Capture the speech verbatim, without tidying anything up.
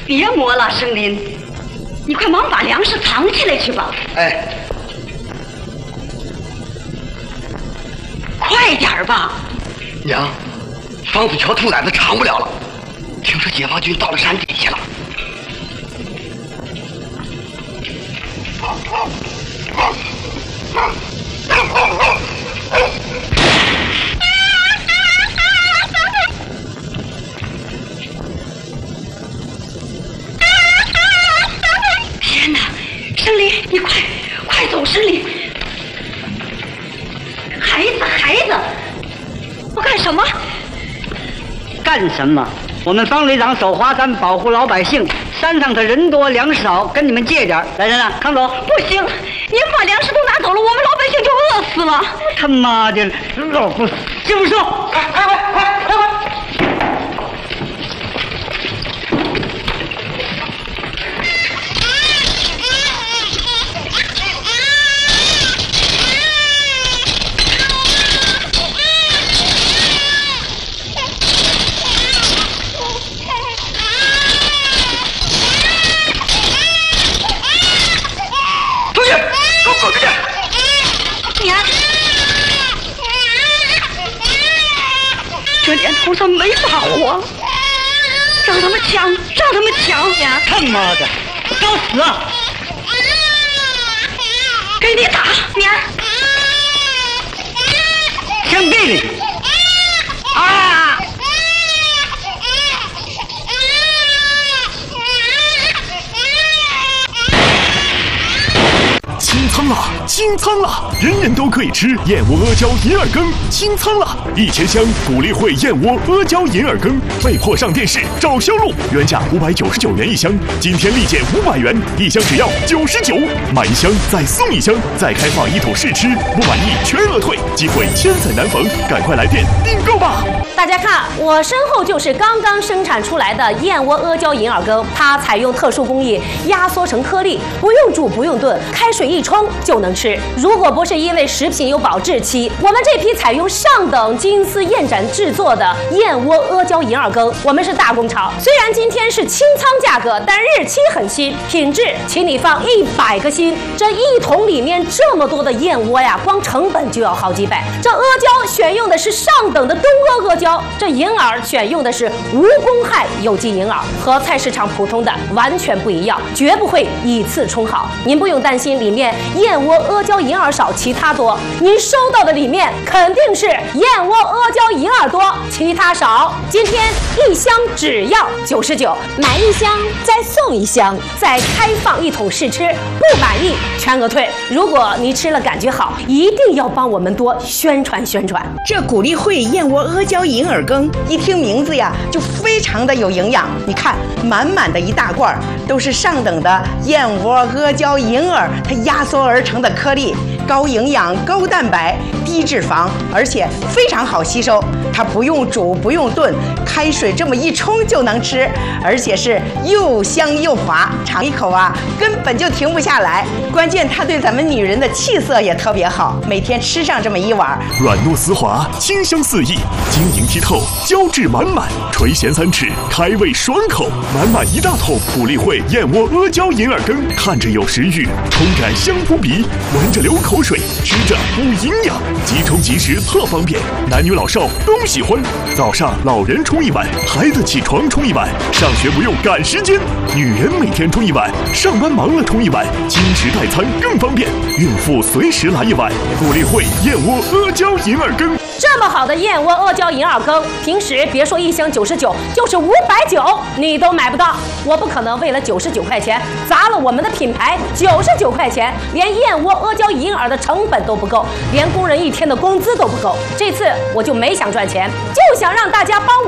别磨了，生林，你快忙把粮食藏起来去吧。 哎， 快点儿吧。 娘，房子桥兔崽子藏不了了，听说解放军到了山底下了。 天哪，生林，你快快走，生林！孩子，孩子，我干什么？ 干什么？我们方旅长守华山，保护老百姓。山上的人多粮食少，跟你们借点。来人啊，康总！ 不行，您把粮食都拿走了，我们老百姓就饿死了。 他妈的，老不死就是说， 快快快快快快！ 这年头上没法活了，让他们抢，让他们抢呀！ 他妈的，找死啊！ 给你打，娘！ 枪毙你！啊！ 清仓了，清仓了！人人都可以吃燕窝阿胶银耳羹，清仓了！一千箱鼓励会燕窝阿胶银耳羹被迫上电视找销路，原价五百九十九元一箱，今天立减五百元，一箱只要九十九，买一箱再送一箱，再开放一桶试吃，不满意全额退，机会千载难逢，赶快来电订购吧！ 大家看，我身后就是刚刚生产出来的燕窝阿胶银耳羹，它采用特殊工艺压缩成颗粒，不用煮不用炖，开水一冲就能吃。如果不是因为食品有保质期，我们这批采用上等金丝燕盏制作的燕窝阿胶银耳羹，我们是大工厂。虽然今天是清仓价格，但日期很新，品质请你放一百个心。这一桶里面这么多的燕窝呀，光成本就要好几百。这阿胶选用的是上等的东阿阿胶，这银耳选用的是无公害有机银耳，和菜市场普通的完全不一样，绝不会以次充好。您不用担心里面燕窝阿胶银耳少，其他多。您收到的里面肯定是燕窝阿胶银耳多，其他少。今天一箱只要九十九，买一箱再送一箱，再开放一桶试吃，不满意全额退。如果你吃了感觉好，一定要帮我们多宣传宣传。 这鼓励会燕窝阿胶银耳羹，一听名字呀，就非常的有营养。你看，满满的一大罐，都是上等的燕窝阿胶银耳，它压缩而成的颗粒，高营养、高蛋白、低脂肪，而且非常好吸收。它不用煮，不用炖，开水这么一冲就能吃，而且是又香又滑，尝一口啊，根本就停不下来。关键它对咱们女人的气色也特别好，每天吃上这么一碗， 软糯丝滑，清香四溢，晶莹剔透，胶质满满，垂涎三尺，开胃爽口，满满一大桶鼓励会燕窝阿胶银耳羹，看着有食欲，冲感香扑鼻，闻着流口水，吃着补营养，即冲即食特方便，男女老少都喜欢。早上老人冲一碗，孩子起床冲一碗，上学不用赶时间，女人每天冲一碗，上班忙了冲一碗，经食代餐更方便，孕妇随时来一碗。鼓励会燕窝阿胶银耳羹， 这么好的燕窝阿胶银耳羹，平时别说一箱九十九，就是五百九你都买不到。我不可能为了九十九块钱砸了我们的品牌，九十九块钱连燕窝阿胶银耳的成本都不够，连工人一天的工资都不够。这次我就没想赚钱，就想让大家帮